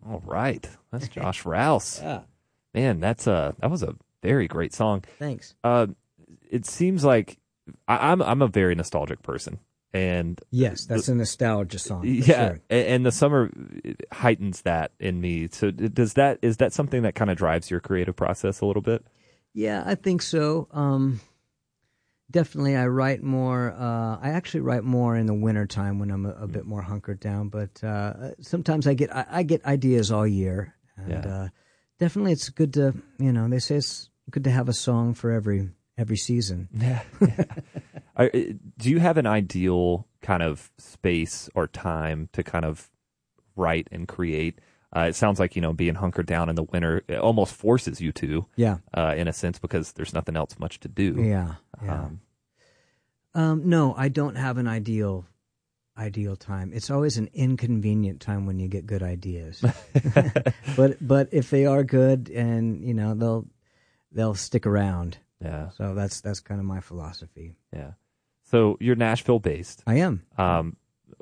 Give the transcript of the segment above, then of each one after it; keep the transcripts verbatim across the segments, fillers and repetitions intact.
All right. That's Josh Rouse. Yeah. Man, that's a, that was a very great song. Thanks. Uh, it seems like I, I'm I'm a very nostalgic person. And yes, that's the, a nostalgia song. Yeah, sure. and the summer heightens that in me. So does that is that something that kind of drives your creative process a little bit? Yeah, I think so. Um, definitely, I write more. Uh, I actually write more in the wintertime when I'm a, a bit more hunkered down. But uh, sometimes I get I, I get ideas all year, and Yeah. uh, definitely it's good to you know they say it's good to have a song for every every season. Yeah. yeah. Are, do you have an ideal kind of space or time to kind of write and create? Uh, it sounds like, you know, being hunkered down in the winter, it almost forces you to, yeah, uh, in a sense, because there's nothing else much to do. Yeah, yeah. Um, um, no, I don't have an ideal ideal time. It's always an inconvenient time when you get good ideas. but but if they are good, and you know they'll they'll stick around. Yeah. So that's that's kind of my philosophy. Yeah. So you're Nashville based. I am. Um,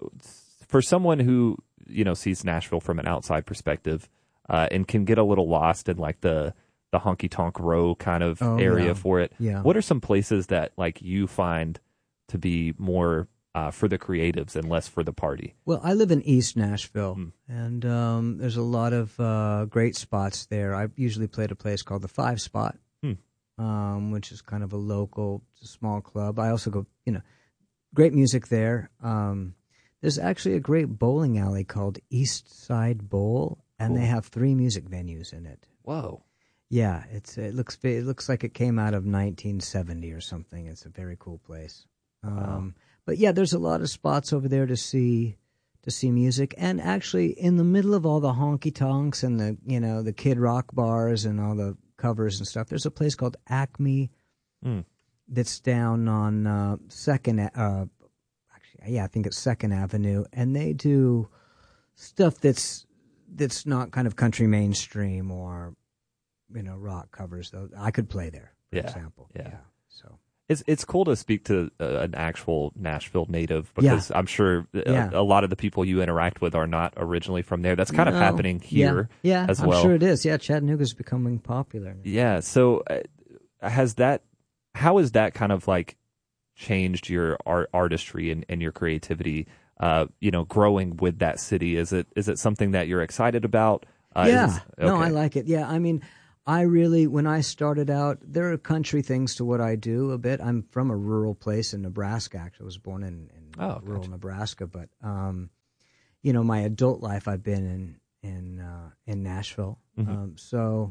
for someone who, you know, sees Nashville from an outside perspective, uh, and can get a little lost in like the, the honky tonk row kind of oh, area yeah. for it. Yeah. What are some places that like you find to be more, uh, for the creatives and less for the party? Well, I live in East Nashville, Hmm. and um, there's a lot of uh, great spots there. I usually play at a place called the Five Spot. Hmm. Um, which is kind of a local, small club. I also go, you know, great music there. Um, there's actually a great bowling alley called East Side Bowl, and Cool. they have three music venues in it. Whoa. Yeah, it's it looks it looks like it came out of nineteen seventy or something. It's a very cool place. Um, Wow. But yeah, there's a lot of spots over there to see to see music, and actually in the middle of all the honky tonks and the you know the Kid Rock bars and all the covers and stuff, there's a place called Acme Mm. that's down on uh, Second. Uh, actually, yeah, I think it's Second Avenue, and they do stuff that's that's not kind of country mainstream or you know rock covers. Though I could play there, for Yeah. example. Yeah. yeah. So It's it's cool to speak to uh, an actual Nashville native, because I'm sure a, Yeah. a lot of the people you interact with are not originally from there. That's kind of No. happening here yeah, yeah, as I'm well. sure it is. Yeah, Chattanooga's becoming popular now. Yeah. So uh, has that, how has that kind of like changed your art, artistry and, and your creativity, uh, you know, growing with that city? Is it is it something that you're excited about? Uh, yeah, is it- no, okay. I like it. Yeah, I mean, I really, when I started out, there are country things to what I do a bit. I'm from a rural place in Nebraska. Actually, I was born in, in Oh, rural gotcha. Nebraska, but um, you know, my adult life, I've been in in uh, in Nashville. Mhm. Um, so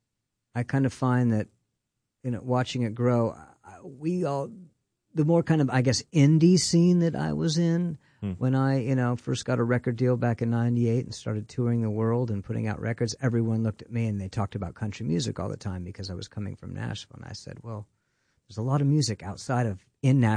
I kind of find that, you know, watching it grow, I- we all, the more kind of, I guess, indie scene that I was in. Hmm. When I, you know, first got a record deal back in ninety-eight and started touring the world and putting out records, everyone looked at me and they talked about country music all the time because I was coming from Nashville. And I said, well, there's a lot of music outside of, in Nashville.